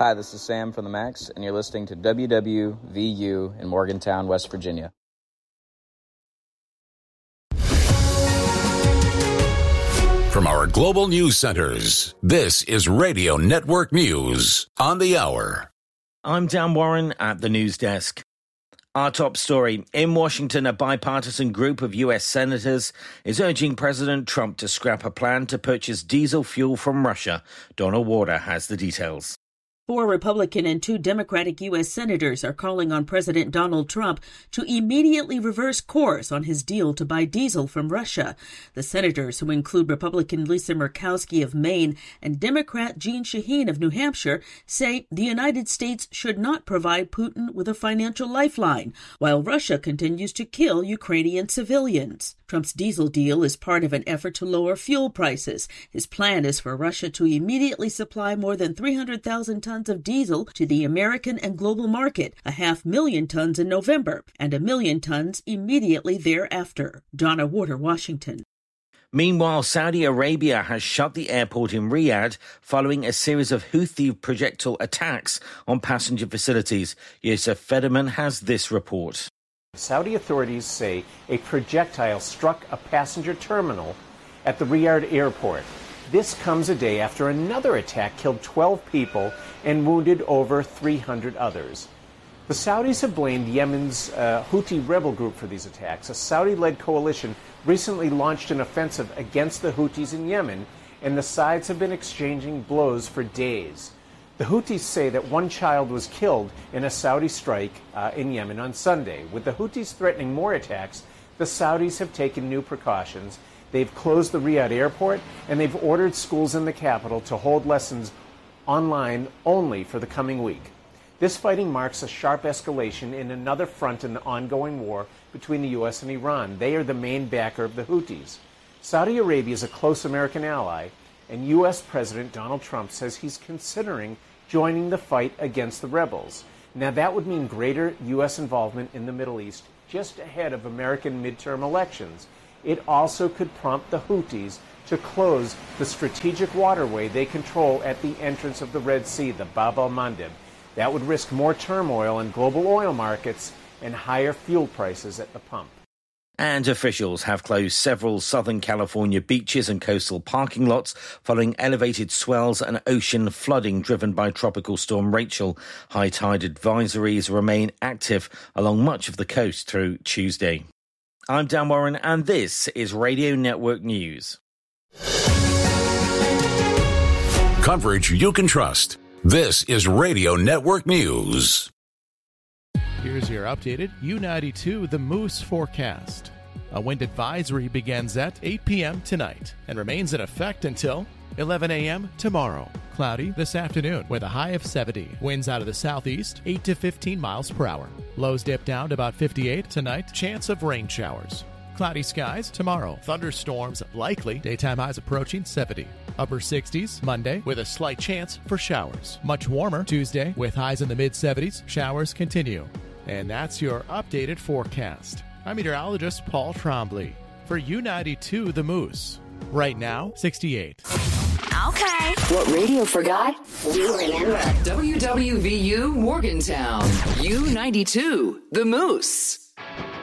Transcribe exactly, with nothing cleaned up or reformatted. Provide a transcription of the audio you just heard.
Hi, this is Sam from the Max, and you're listening to W W V U in Morgantown, West Virginia. From our global news centers, this is Radio Network News on the hour. I'm Dan Warren at the news desk. Our top story. In Washington, a bipartisan group of U S senators is urging President Trump to scrap a plan to purchase diesel fuel from Russia. Donna Warder has the details. Four Republican and two Democratic U S senators are calling on President Donald Trump to immediately reverse course on his deal to buy diesel from Russia. The senators, who include Republican Lisa Murkowski of Maine and Democrat Jeanne Shaheen of New Hampshire, say the United States should not provide Putin with a financial lifeline, while Russia continues to kill Ukrainian civilians. Trump's diesel deal is part of an effort to lower fuel prices. His plan is for Russia to immediately supply more than three hundred thousand tons of diesel to the American and global market, a half million tons in November, and a million tons immediately thereafter. Donna Warder, Washington. Meanwhile, Saudi Arabia has shut the airport in Riyadh following a series of Houthi projectile attacks on passenger facilities. Yosef Federman has this report. Saudi authorities say a projectile struck a passenger terminal at the Riyadh airport. This comes a day after another attack killed twelve people and wounded over three hundred others. The Saudis have blamed Yemen's uh, Houthi rebel group for these attacks. A Saudi-led coalition recently launched an offensive against the Houthis in Yemen, and the sides have been exchanging blows for days. The Houthis say that one child was killed in a Saudi strike uh, in Yemen on Sunday. With the Houthis threatening more attacks, the Saudis have taken new precautions. They've closed the Riyadh airport, and they've ordered schools in the capital to hold lessons online only for the coming week. This fighting marks a sharp escalation in another front in the ongoing war between the U S and Iran. They are the main backer of the Houthis. Saudi Arabia is a close American ally, and U S President Donald Trump says he's considering joining the fight against the rebels. Now, that would mean greater U S involvement in the Middle East just ahead of American midterm elections. It also could prompt the Houthis to close the strategic waterway they control at the entrance of the Red Sea, the Bab el-Mandeb. That would risk more turmoil in global oil markets and higher fuel prices at the pump. And officials have closed several Southern California beaches and coastal parking lots following elevated swells and ocean flooding driven by Tropical Storm Rachel. High tide advisories remain active along much of the coast through Tuesday. I'm Dan Warren, and this is Radio Network News. Coverage you can trust. This is Radio Network News. Here's your updated U ninety-two The Moose forecast. A wind advisory begins at eight p.m. tonight and remains in effect until eleven a.m. tomorrow. Cloudy this afternoon with a high of seventy. Winds out of the southeast, eight to fifteen miles per hour. Lows dip down to about fifty-eight tonight. Chance of rain showers. Cloudy skies tomorrow. Thunderstorms likely. Daytime highs approaching seventy. Upper sixties Monday with a slight chance for showers. Much warmer Tuesday with highs in the mid-seventies. Showers continue. And that's your updated forecast. I'm meteorologist Paul Trombley for U ninety-two The Moose. Right now, sixty-eight. Okay. What radio forgot, we remember. W W V U Morgantown. U ninety-two The Moose.